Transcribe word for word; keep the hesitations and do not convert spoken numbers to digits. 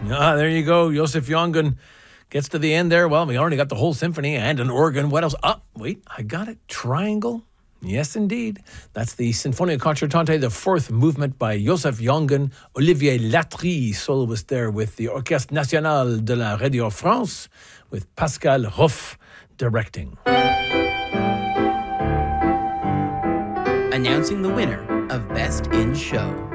Ah, there you go. Joseph Jongen gets to the end there. Well, we already got the whole symphony and an organ. What else? Ah, wait, I got it. Triangle. Yes, indeed. That's the Sinfonia Concertante, the fourth movement by Joseph Jongen. Olivier Latry, soloist there with the Orchestre National de la Radio France, with Pascal Roff directing. Announcing the winner of Best in Show.